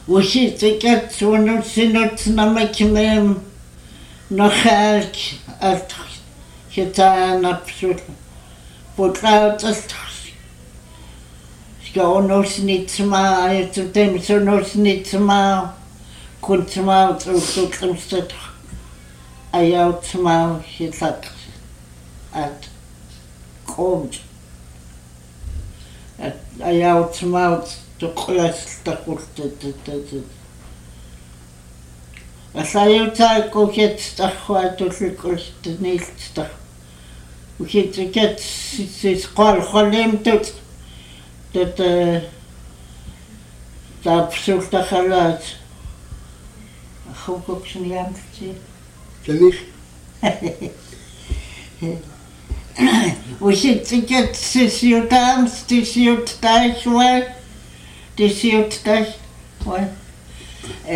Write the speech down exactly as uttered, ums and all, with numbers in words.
Usitikat sunusinut namakimem nochalk at hitanapsul putlautas skaonosnitsma aytutem sonosnitsma kuntsma utsutsumstat ayautsma hitat at qomj at ayautsma tuqlastakkultat asayuta koket tahwatullikultnilta ukitikat sisqal khalimtut tat tapsultakhalat khukukshniamti Tanis ukitikat sisiutam sisiut tashwa sisiut tash wa